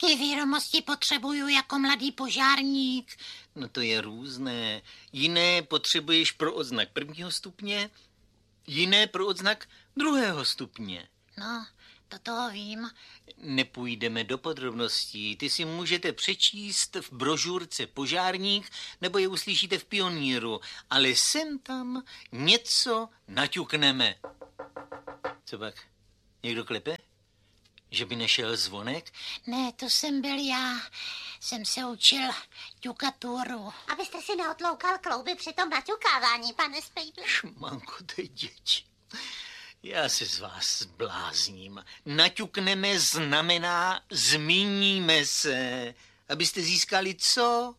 Ty vědomosti potřebuju jako mladý požárník. No to je různé. Jiné potřebuješ pro odznak 1. stupně, jiné pro odznak 2. stupně. No, to toho vím. Nepůjdeme do podrobností. Ty si můžete přečíst v brožurce Požárník, nebo je uslyšíte v Pioníru, ale sem tam něco naťukneme. Co pak? Někdo klepe? Že by nešel zvonek? Ne, to jsem byl já. Jsem se učil ťukaturu. Abyste si neotloukal klouby při tom naťukávání, pane Spejble. Šmanko, ty děti. Já se z vás zblázním. Naťukneme znamená zmíníme se. Abyste získali co?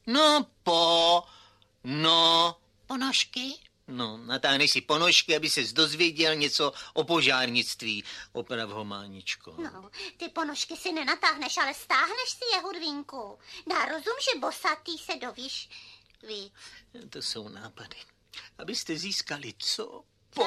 Ponožky? No, natáhneš si ponožky, aby ses dozvěděl něco o požárnictví. Oprav ho, Máničko. No, ty ponožky si nenatáhneš, ale stáhneš si je, Hudvínku. Dá rozum, že bosatý se dovíš víc. To jsou nápady. Abyste získali co?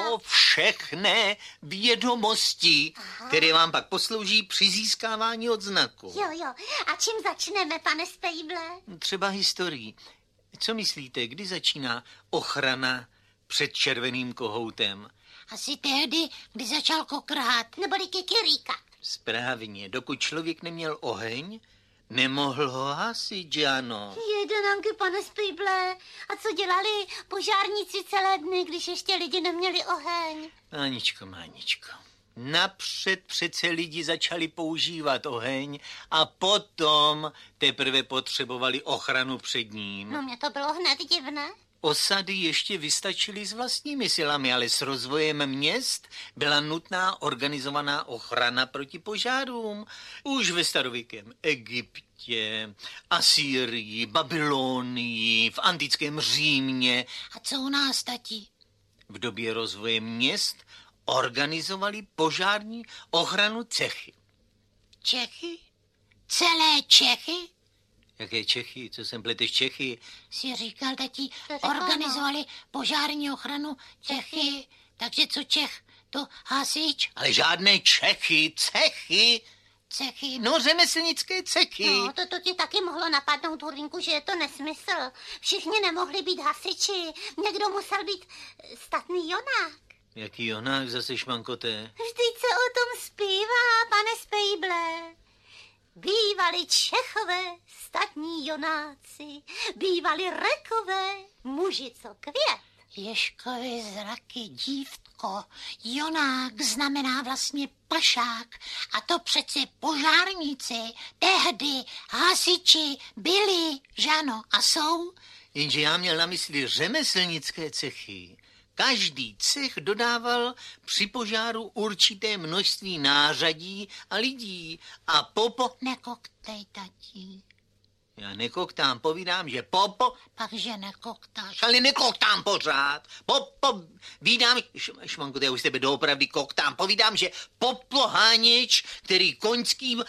Povšechné vědomosti, které vám pak poslouží při získávání odznaku. Jo. A čím začneme, pane Spejble? Třeba historií. Co myslíte, kdy začíná ochrana před červeným kohoutem? Asi tehdy, kdy začal kokrhat. Neboli kikiríka. Správně. Dokud člověk neměl oheň, nemohl ho hasit, že ano? Jedenanky, pane Spejble. A co dělali požárníci celé dny, když ještě lidi neměli oheň? Máničko. Napřed přece lidi začali používat oheň a potom teprve potřebovali ochranu před ním. No, mně to bylo hned divné. Osady ještě vystačily s vlastními silami, ale s rozvojem měst byla nutná organizovaná ochrana proti požárům. Už ve starověkém Egyptě, Asýrii, Babylonii, v antickém Římě. A co u nás, tati? V době rozvoje měst organizovali požární ochranu cechy. Čechy? Celé Čechy? Jaké Čechy? Co sem pleteš Čechy? Si říkal, tati, To řekla, organizovali požární ochranu Čechy. Takže co Čech? To hasič? Ale žádné Čechy, cechy. Cechy? No, řemeslnické cechy. No, to ti taky mohlo napadnout, Hudvínku, že je to nesmysl. Všichni nemohli být hasiči. Někdo musel být statný jonák. Jaký jonák zase, Šmankoté? Vždyť se o tom zpívá, pane Spejble. Bývali Čechové, statní jonáci, bývali Rekové, muži co květ. Ježkovi zraky, dívko. Jonák znamená vlastně pašák. A to přece požárníci, tehdy hasiči byli, žano, a jsou. Jenže já měl na mysli řemeslnické cechy. Každý cech dodával při požáru určité množství nářadí a lidí. A Nekoktej, tati. Já nekoktám, povídám, že Pakže nekoktáš. ale nekoktám pořád. Vídám, Šmanko, já už z tebe doopravdy koktám. Povídám, že popoháněč, který koňským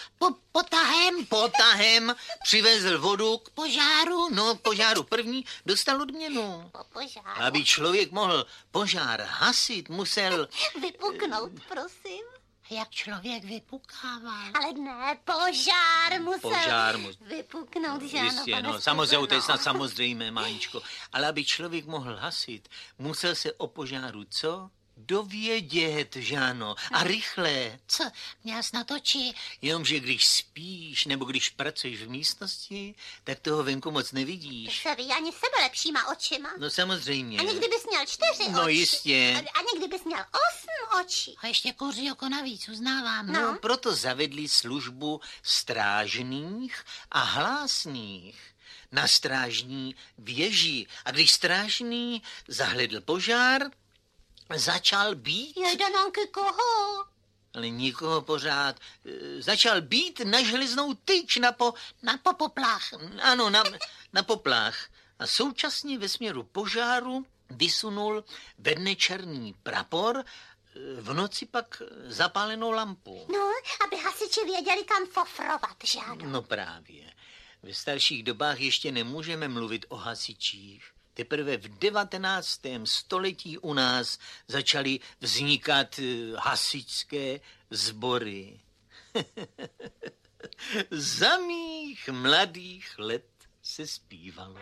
potahem přivezl vodu k Požáru? No, požáru první dostal odměnu. Po požáru. Aby člověk mohl požár hasit, musel... Vypuknout, prosím. Jak člověk vypukával. Ale ne, požár musel vypuknout, že ano, Jistě, pane no, samozřejmě, to je Spejble, snad samozřejmé, Máničko. Ale aby člověk mohl hasit, musel se o požáru co? Dovědět, že ano. A rychle. Co, měl jsi na toči? Jenomže když spíš, nebo když pracuješ v místnosti, tak toho venku moc Ty nevidíš. se ví ani sebe lepšíma očima. No samozřejmě. A někdy bys měl 4 No oči. jistě. A někdy bys měl 8 očí. A ještě kouří oko navíc, uznávám. No, proto zavedli službu strážných a hlásných na strážní věži. A když strážný zahledl požár, začal být, Jedenanky koho? ale nikoho pořád, začal být na železnou tyč, Na poplach. ano, na poplach. A současně ve směru požáru vysunul ve dne černý prapor, v noci pak zapálenou lampu. No, aby hasiči věděli, kam fofrovat, že ano? No právě. Ve starších dobách ještě nemůžeme mluvit o hasičích. Teprve v 19. století u nás začaly vznikat hasičské sbory. Za mých mladých let se zpívalo.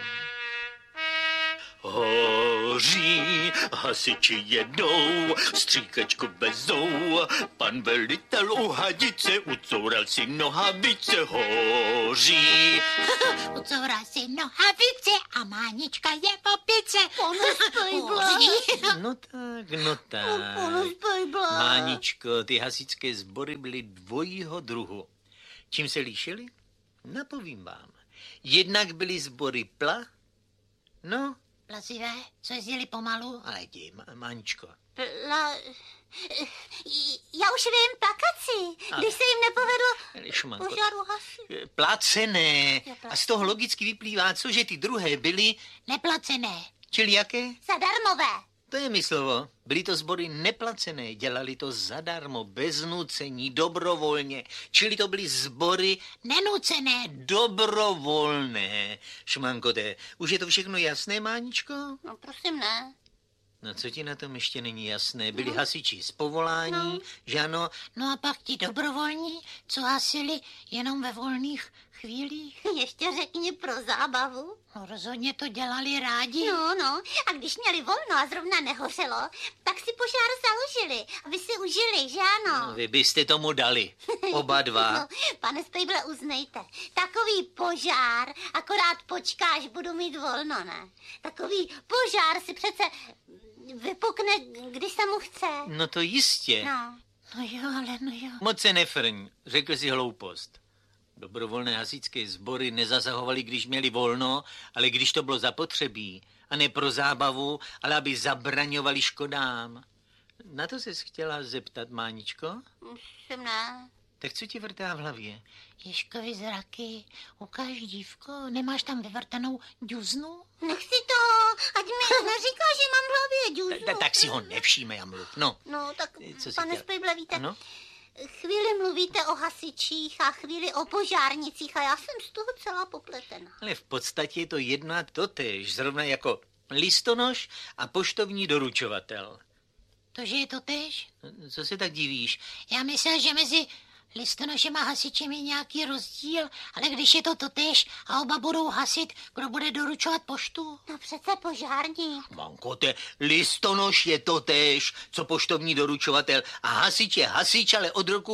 Hoří, hasiči jedou, stříkačku vezou, pan velitel u hadice ucoural si nohavice. Hoří. Ucoural si nohavice a Mánička je v opice. Hoří. No tak. Máničko, ty hasičské sbory byly dvojího druhu. Čím se líšily? Napovím vám. Jednak byly sbory Plazivé, co jezdili pomalu. ale jdi, Máničko. Já už vím, plakaci, když se jim nepovedlo Šumanko, požár uhasit. placené. A z toho logicky vyplývá, co, že ty druhé byly, Neplacené. čili jaké? Zadarmové. To je mi slovo. Byly to sbory neplacené, dělali to zadarmo, bez nucení, dobrovolně. Čili to byly sbory Nenucené. dobrovolné. Šmankote, už je to všechno jasné, Máničko? No prosím, ne. No co ti na tom ještě není jasné? Byli hasiči z povolání, že ano? No a pak ti dobrovolní, co hasili jenom ve volných chvílích. Ještě řekni pro zábavu. No rozhodně to dělali rádi. No, a když měli volno a zrovna nehořelo, tak si požár založili, aby si užili, že ano? No, vy byste tomu dali. Oba dva. No, pane Spejble, uznejte, takový požár, akorát počká, až budu mít volno, ne? Takový požár si přece vypukne, když se mu chce. No to jistě. No, No jo. Moc se nefrň, řekl si hloupost. Dobrovolné hasičské sbory nezasahovaly, když měli volno, ale když to bylo zapotřebí. A ne pro zábavu, ale aby zabraňovali škodám. Na to ses chtěla zeptat, Máničko? jsem ne. Tak co ti vrtá v hlavě? Ježkovi zraky, ukáž dívko, nemáš tam vyvrtanou džuznu? Nech si to, ať mi neříká, že mám v hlavě džuzu. Tak si ho nevšímej a mluv. No, No, tak Co jsi pane chtěla? Spejble, víte, ano? chvíli mluvíte o hasičích a chvíli o požárnicích a já jsem z toho celá popletena. Ale v podstatě je to jedno a totéž, zrovna jako listonoš a poštovní doručovatel. To, že je to tež? Co se tak divíš? Já myslel, že mezi listonošem a hasičem je nějaký rozdíl, ale když je to totéž a oba budou hasit, kdo bude doručovat poštu? No přece požárník. Mankote, listonoš je totéž, co poštovní doručovatel a hasič je hasič, ale od roku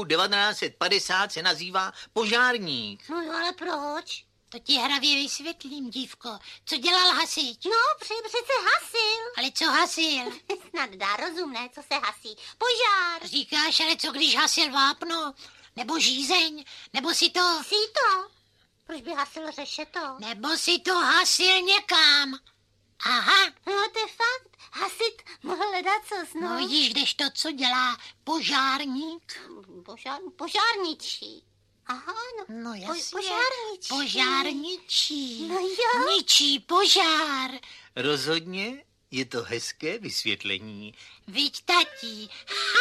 1950 se nazývá požárník. No jo, ale proč? To ti hravě vysvětlím, dívko. Co dělal hasič? No, přece hasil. Ale co hasil? Snad dá rozumné, co se hasí. Požár. Říkáš, ale co když hasil vápno? Nebo žízeň? Nebo si to... Síto. Proč by hasil řešeto? Nebo si to hasil někam? Aha, No, to je fakt. Hasit mohl ledacos, no no. vidíš, kdežto, co dělá požárník? Požárničí. Aha, no. No jasně. Požárničí. Požárničí. No jo. Ničí požár. Rozhodně je to hezké vysvětlení. Viď, tatí.